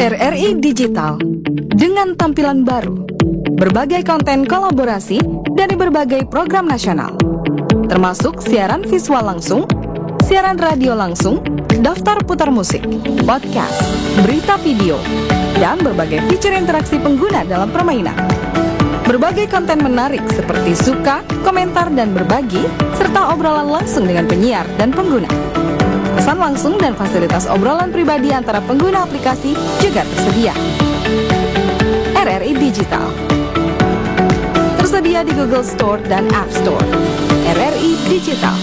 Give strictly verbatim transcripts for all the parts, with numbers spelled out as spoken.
R R I Digital dengan tampilan baru, berbagai konten kolaborasi dari berbagai program nasional, termasuk siaran visual langsung, siaran radio langsung, daftar putar musik, podcast, berita video, dan berbagai fitur interaksi pengguna dalam permainan. Berbagai konten menarik seperti suka, komentar, dan berbagi, serta obrolan langsung dengan penyiar dan pengguna. Pesan langsung dan fasilitas obrolan pribadi antara pengguna aplikasi juga tersedia. R R I Digital tersedia di Google Store dan App Store. R R I Digital.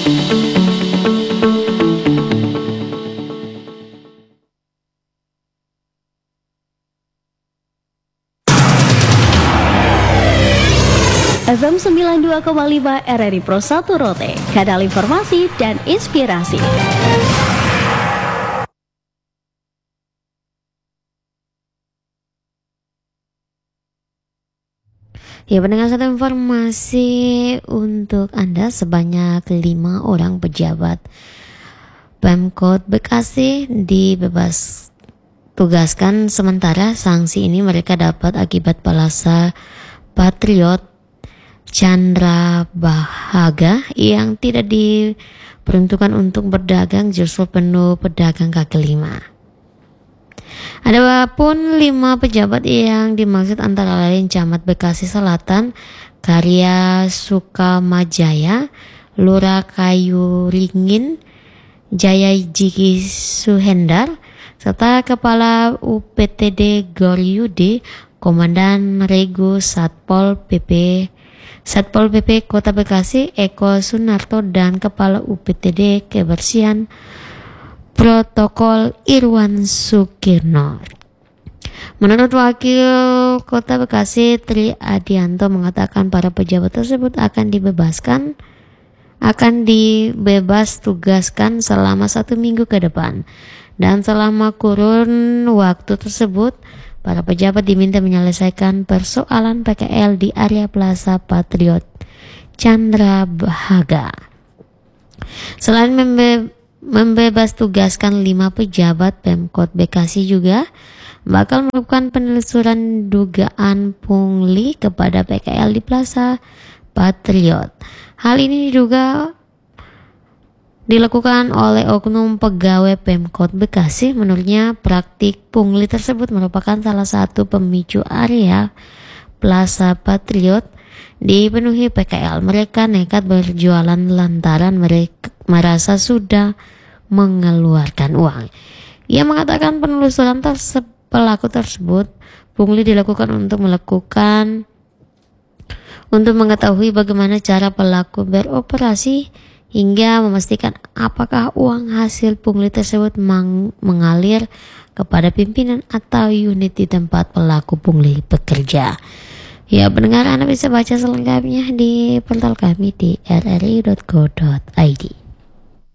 F M sembilan puluh dua koma lima R R I Pro satu Rote, kanal informasi dan inspirasi. Ya, pendengar, satu informasi untuk Anda, sebanyak lima orang pejabat Pemkot Bekasi dibebas tugaskan sementara. Sanksi ini mereka dapat akibat Plaza Patriot Chandra Bahaga yang tidak diperuntukkan untuk berdagang justru penuh pedagang kaki lima. Adapun lima pejabat yang dimaksud antara lain Camat Bekasi Selatan Karya Sukamajaya, Lurah Kayu Ringin Jaya Jiki Suhendar, serta Kepala U P T D Goryudi, Komandan Regu Satpol P P Satpol P P Kota Bekasi Eko Sunarto, dan Kepala U P T D Kebersihan Protokol Irwan Sukirno. Menurut Wakil Kota Bekasi Tri Adianto mengatakan para pejabat tersebut akan dibebaskan akan dibebas tugaskan selama satu minggu ke depan, dan selama kurun waktu tersebut para pejabat diminta menyelesaikan persoalan P K L di area Plaza Patriot Chandra Bahaga. Selain membe- membebas tugaskan lima pejabat, Pemkot Bekasi juga bakal melakukan penelusuran dugaan pungli kepada P K L di Plaza Patriot. Hal ini juga dilakukan oleh oknum pegawai Pemkot Bekasi. Menurutnya praktik pungli tersebut merupakan salah satu pemicu area Plaza Patriot dipenuhi P K L. Mereka nekat berjualan lantaran mereka merasa sudah mengeluarkan uang. Ia mengatakan penelusuran terse- pelaku tersebut pungli dilakukan untuk melakukan untuk mengetahui bagaimana cara pelaku beroperasi hingga memastikan apakah uang hasil pungli tersebut mang- mengalir kepada pimpinan atau unit di tempat pelaku pungli bekerja. Ya, pendengar, Anda bisa baca selengkapnya di portal kami di r r i dot co dot i d.